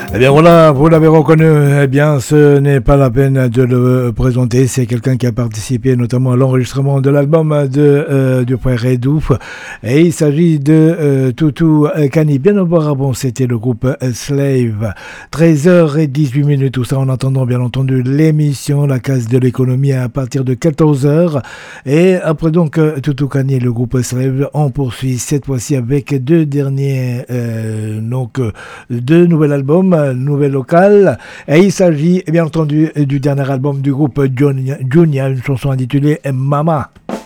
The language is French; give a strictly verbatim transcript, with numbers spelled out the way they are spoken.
Eh bien voilà, vous l'avez reconnu, eh bien ce n'est pas la peine de le présenter, c'est quelqu'un qui a participé notamment à l'enregistrement de l'album de, euh, du frère Redouf, et il s'agit de euh, Toutou Kani. Bien auparavant, c'était le groupe Slave. treize heures dix-huit minutes, tout ça en attendant bien entendu l'émission La Case de l'économie à partir de quatorze heures, et après donc Toutou Kani et le groupe Slave, on poursuit cette fois-ci avec deux derniers euh, donc deux nouveaux albums, nouvelle locale, et il s'agit bien entendu du dernier album du groupe Junia, une chanson intitulée Mama.